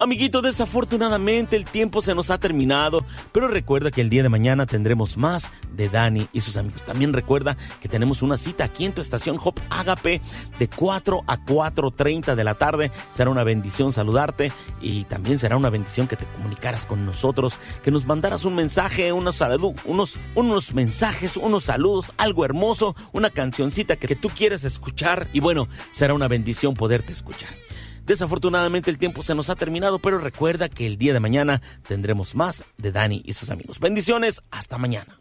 Amiguito, desafortunadamente el tiempo se nos ha terminado, pero recuerda que el día de mañana tendremos más de Dani y sus amigos. También recuerda que tenemos una cita aquí en tu estación Hope Agape de 4 a 4:30 de la tarde. Será una bendición saludarte y también será una bendición que te comunicaras con nosotros, que nos mandaras un mensaje, unos mensajes, unos saludos, algo hermoso, una cancioncita que tú quieres escuchar y bueno, será una bendición poderte escuchar. Desafortunadamente el tiempo se nos ha terminado, pero recuerda que el día de mañana tendremos más de Dani y sus amigos. Bendiciones, hasta mañana.